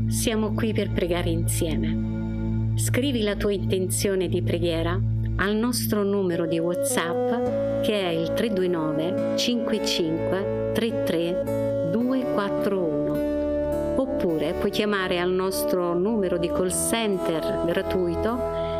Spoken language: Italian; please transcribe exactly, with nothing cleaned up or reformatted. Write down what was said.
siamo qui per pregare insieme. Scrivi la tua intenzione di preghiera al nostro numero di WhatsApp che è il tre due nove cinque cinque tre tre due quattro uno, oppure puoi chiamare al nostro numero di call center gratuito